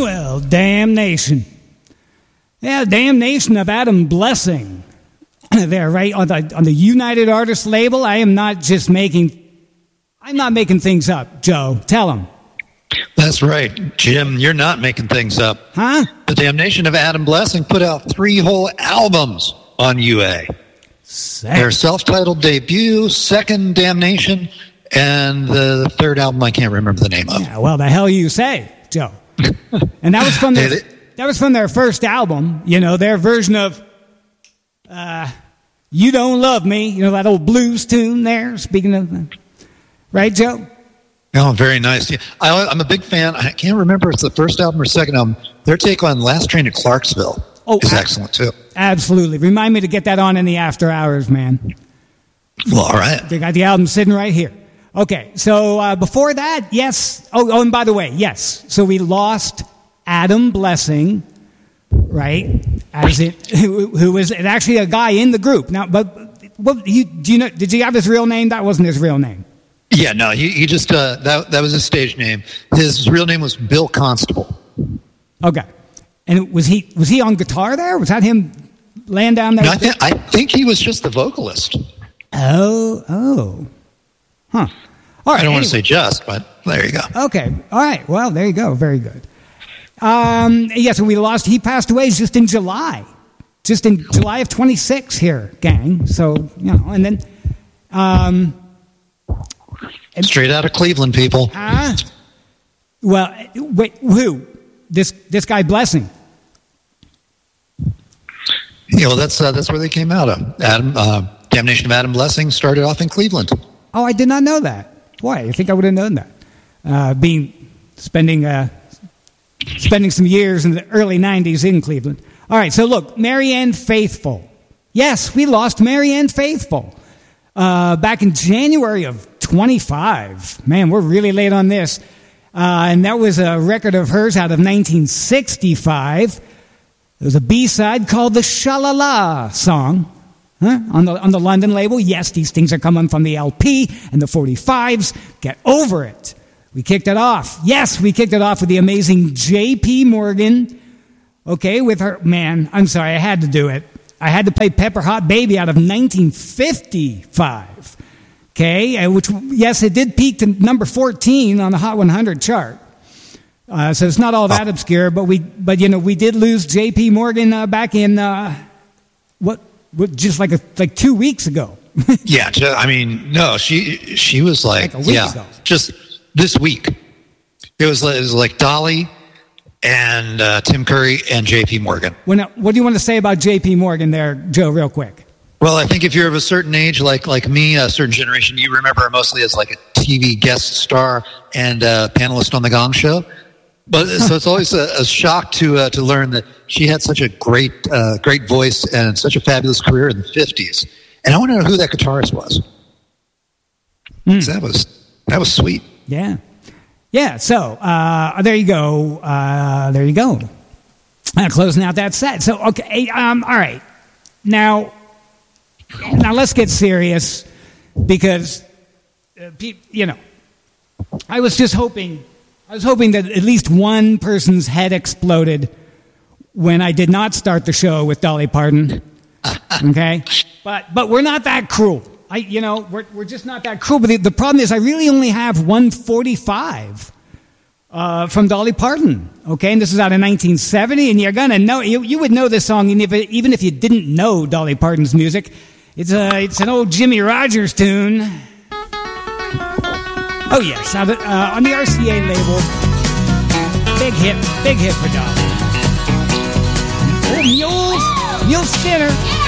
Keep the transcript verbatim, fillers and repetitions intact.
Well, damnation. Yeah, damnation of Adam Blessing. There, right on the on the United Artists label. I am not just making. I'm not making things up, Joe. Tell him. That's right, Jim. You're not making things up. Huh? The Damnation of Adam Blessing put out three whole albums on U A. Sick. Their self-titled debut, second Damnation, and the third album I can't remember the name of. Yeah, well, the hell you say, Joe. And that was from their, that was from their first album. You know, their version of uh, "You Don't Love Me." You know that old blues tune there. Speaking of, right, Joe? Oh, very nice. Yeah, I, I'm a big fan. I can't remember if it's the first album or second album. Their take on "Last Train to Clarksville" oh, is ab- excellent too. Absolutely. Remind me to get that on in the after hours, man. Well, all right. They got the album sitting right here. Okay, so uh, before that, yes. Oh, oh, and by the way, yes. So we lost Adam Blessing, right? As it, who, who was actually a guy in the group. Now, but what, you, do you know? Did you have his real name? That wasn't his real name. Yeah, no, he, he just uh, that that was his stage name. His real name was Bill Constable. Okay, and was he was he on guitar there? Was that him laying down there? No, I, th- I think he was just the vocalist. Oh, oh, huh. All right. I don't anyway. want to say just, but there you go. Okay, all right. Well, there you go. Very good. Um, yeah, so we lost. He passed away just in July, just in July of twenty-six here, gang. So you know, and then. Um, Straight out of Cleveland, people. Ah, uh, well, wait, who? This this guy Blessing. Yeah, well, that's uh, that's where they came out of. Adam, uh, Damnation of Adam Blessing started off in Cleveland. Oh, I did not know that. Boy, I think I would have known that. Uh, being spending uh, spending some years in the early nineties in Cleveland. All right, so look, Marianne Faithfull. Yes, we lost Marianne Faithfull uh, back in January of twenty-five. Man, we're really late on this. Uh, and that was a record of hers out of nineteen sixty-five. There was a B-side called the Sha-La-La song huh? on the on the London label. Yes, these things are coming from the L P and the forty-fives. Get over it. We kicked it off. Yes, we kicked it off with the amazing J P Morgan. Okay, with her, man, I'm sorry, I had to do it. I had to play Pepper Hot Baby out of nineteen fifty-five. Okay, which, yes, it did peak to number fourteen on the Hot one hundred chart. Uh, so it's not all that obscure, but we, but you know, we did lose J P Morgan uh, back in uh, what, what, just like a, like two weeks ago. Yeah, I mean, no, she she was like, like a week yeah, ago. Just this week. It was, it was like Dolly and uh, Tim Curry and J P Morgan. When, what do you want to say about J P Morgan there, Joe, real quick? Well, I think if you're of a certain age, like like me, a certain generation, you remember her mostly as like a T V guest star and uh, panelist on The Gong Show. But so it's always a, a shock to uh, to learn that she had such a great uh, great voice and such a fabulous career in the fifties. And I want to know who that guitarist was. Mm. That was that was sweet. Yeah, yeah. So uh, there you go. Uh, there you go. Uh, closing out that set. So okay. Um, all right. Now. Now let's get serious, because uh, pe- you know, I was just hoping, I was hoping that at least one person's head exploded when I did not start the show with Dolly Parton. Okay, but but we're not that cruel. I you know we're we're just not that cruel. But the, the problem is I really only have one forty-five uh, from Dolly Parton. Okay, and this is out of nineteen seventy, and you're gonna know you you would know this song even if, even if you didn't know Dolly Parton's music. It's a it's an old Jimmy Rogers tune. Oh yes, uh, uh, on the R C A label, big hit, big hit for Dolly. Oh, Mule, Mule Skinner.